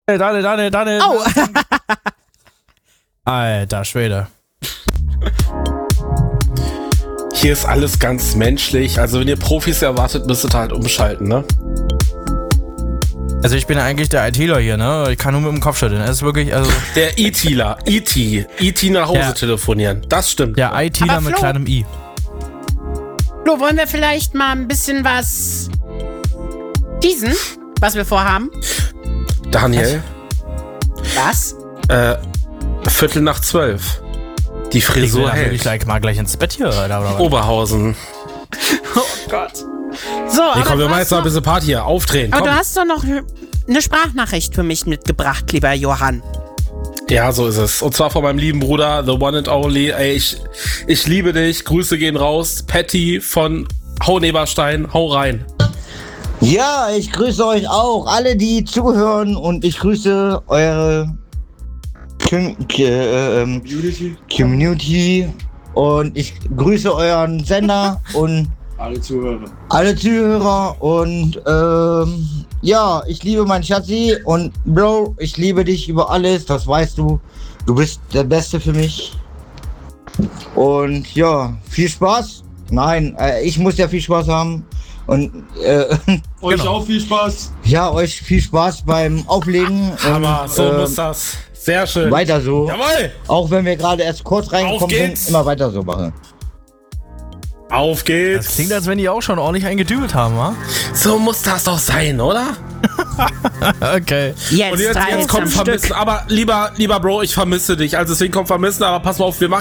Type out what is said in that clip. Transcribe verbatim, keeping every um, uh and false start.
Daniel, Daniel, Daniel. Au! Alter Schwede. Hier ist alles ganz menschlich. Also wenn ihr Profis erwartet, müsstet ihr halt umschalten, ne? Also ich bin ja eigentlich der ITler hier, ne? Ich kann nur mit dem Kopf schütteln. Es ist wirklich, also... Der ITler, I T. I T nach Hause Ja. telefonieren. Das stimmt. Der ITler Aber mit Flo- kleinem I. Flo, wollen wir vielleicht mal ein bisschen was teasen, was wir vorhaben? Daniel, Was? äh, Viertel nach zwölf. Die Ich will Frisur natürlich hält. gleich mal gleich ins Bett hier, oder, oder was? Oberhausen. Oh Gott. So, Nee, aber, komm, wir du machen hast jetzt mal ein noch, bisschen Party hier. Aufdrehen, aber komm. du hast doch noch eine Sprachnachricht für mich mitgebracht, lieber Johann. Ja, so ist es. Und zwar von meinem lieben Bruder, the one and only. Ey, ich, ich liebe dich. Grüße gehen raus. Patty von Hoheneberstein. Hau rein. Ja, ich grüße euch auch, alle, die zuhören, und ich grüße eure Com äh, ähm, Community und ich grüße euren Sender und Alle Zuhörer. alle Zuhörer und ähm, ja, ich liebe meinen Schatzi und Bro, ich liebe dich über alles, das weißt du. Du bist der Beste für mich. Und ja, viel Spaß. Nein, äh, ich muss ja viel Spaß haben. Und äh, Euch Genau. auch viel Spaß. ja, euch viel Spaß beim Auflegen. Aber und, so ähm, muss das. Sehr schön. Weiter so. Jawohl. Auch wenn wir gerade erst kurz Auf reingekommen geht's. sind, immer weiter so machen. Auf geht's. Das klingt, als wenn die auch schon ordentlich eingedübelt haben, wa? So muss das doch sein, oder? Jetzt, Und jetzt, drei jetzt am kommt Stück. Vermissen. Aber lieber, lieber Bro, ich vermisse dich. Also deswegen kommt Vermissen. Aber pass mal auf, wir machen